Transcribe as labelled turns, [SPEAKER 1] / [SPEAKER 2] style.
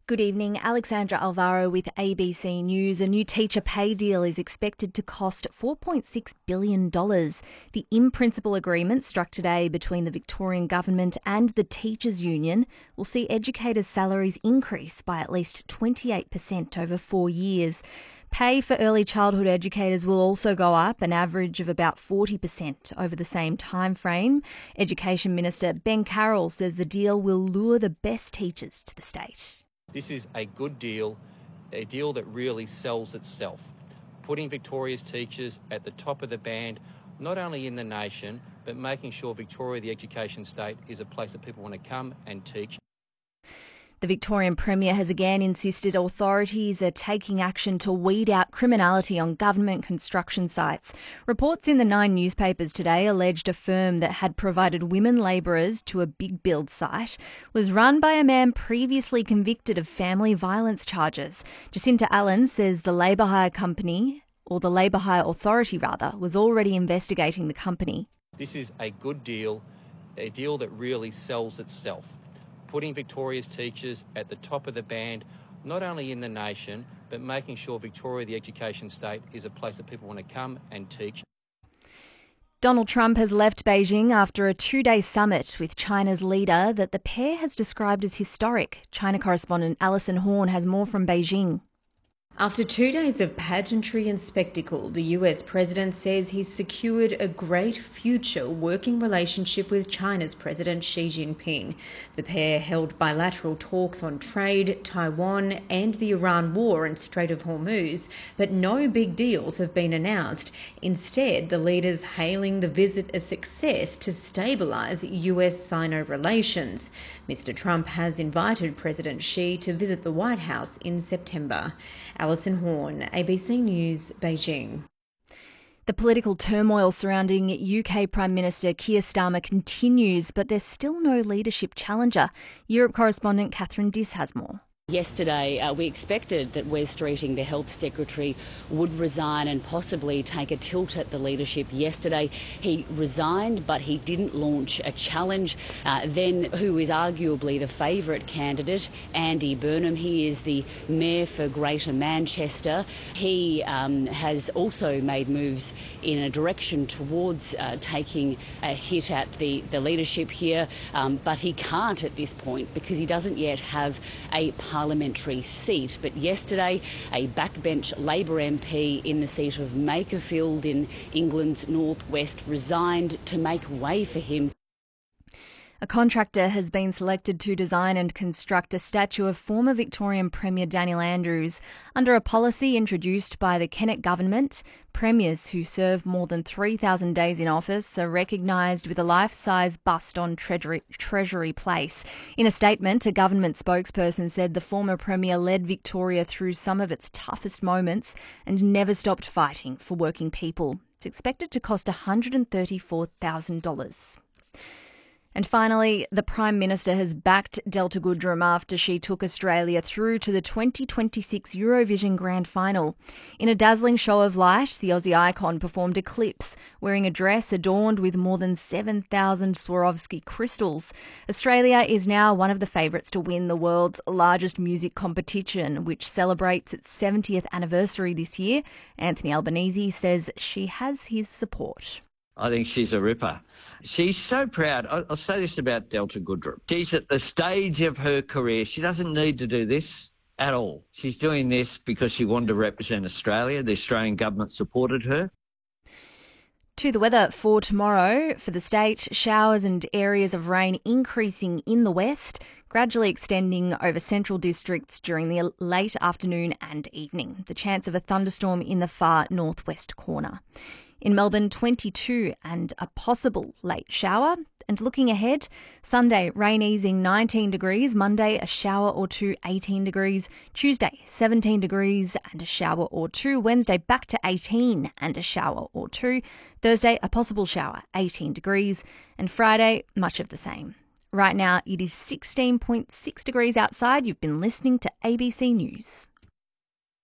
[SPEAKER 1] Good evening. Alexandra Alvaro with ABC News. A new teacher pay deal is expected to cost $4.6 billion. The in-principle agreement struck today between the Victorian Government and the Teachers' Union will see educators' salaries increase by at least 28% over 4 years. Pay for early childhood educators will also go up, an average of about 40% over the same time frame. Education Minister Ben Carroll says the deal will lure the best teachers to the state.
[SPEAKER 2] This is a good deal, a deal that really sells itself, putting Victoria's teachers at the top of the band, not only in the nation, but making sure Victoria, the education state, is a place that people want to come and teach.
[SPEAKER 1] The Victorian Premier has again insisted authorities are taking action to weed out criminality on government construction sites. Reports in the Nine newspapers today alleged a firm that had provided women labourers to a big build site was run by a man previously convicted of family violence charges. Jacinta Allen says the Labour Hire Company, or the Labour Hire Authority rather, was already investigating the company.
[SPEAKER 2] This is a good deal, a deal that really sells itself, putting Victoria's teachers at the top of the band, not only in the nation, but making sure Victoria, the education state, is a place that people want to come and teach.
[SPEAKER 1] Donald Trump has left Beijing after a 2-day summit with China's leader that the pair has described as historic. China correspondent Alison Horn has more from Beijing.
[SPEAKER 3] After 2 days of pageantry and spectacle, the US president says he's secured a great future working relationship with China's President Xi Jinping. The pair held bilateral talks on trade, Taiwan and the Iran war and Strait of Hormuz, but no big deals have been announced. Instead, the leaders hailing the visit a success to stabilise US-Sino relations. Mr. Trump has invited President Xi to visit the White House in September. Alison Horn, ABC News, Beijing.
[SPEAKER 1] The political turmoil surrounding UK Prime Minister Keir Starmer continues, but there's still no leadership challenger. Europe correspondent Catherine Diss has more.
[SPEAKER 4] Yesterday, we expected that Wes Streeting, the Health Secretary, would resign and possibly take a tilt at the leadership. Yesterday, he resigned, but he didn't launch a challenge. Then, who is arguably the favourite candidate, Andy Burnham. He is the Mayor for Greater Manchester. He has also made moves in a direction towards taking a hit at the leadership here, but he can't at this point because he doesn't yet have a parliamentary seat. But yesterday, a backbench Labor MP in the seat of Makerfield in England's northwest resigned to make way for him.
[SPEAKER 1] A contractor has been selected to design and construct a statue of former Victorian Premier Daniel Andrews. Under a policy introduced by the Kennett government, premiers who serve more than 3,000 days in office are recognised with a life-size bust on Treasury Place. In a statement, a government spokesperson said the former premier led Victoria through some of its toughest moments and never stopped fighting for working people. It's expected to cost $134,000. And finally, the Prime Minister has backed Delta Goodrem after she took Australia through to the 2026 Eurovision Grand Final. In a dazzling show of light, the Aussie icon performed Eclipse, wearing a dress adorned with more than 7,000 Swarovski crystals. Australia is now one of the favourites to win the world's largest music competition, which celebrates its 70th anniversary this year. Anthony Albanese says she has his support.
[SPEAKER 5] I think she's a ripper. She's so proud. I'll say this about Delta Goodrem. She's at the stage of her career. She doesn't need to do this at all. She's doing this because she wanted to represent Australia. The Australian government supported her.
[SPEAKER 1] To the weather for tomorrow. For the state, showers and areas of rain increasing in the west, gradually extending over central districts during the late afternoon and evening. The chance of a thunderstorm in the far northwest corner. In Melbourne, 22 and a possible late shower. And looking ahead, Sunday, rain easing 19 degrees. Monday, a shower or two, 18 degrees. Tuesday, 17 degrees and a shower or two. Wednesday, back to 18 and a shower or two. Thursday, a possible shower, 18 degrees. And Friday, much of the same. Right now, it is 16.6 degrees outside. You've been listening to ABC News.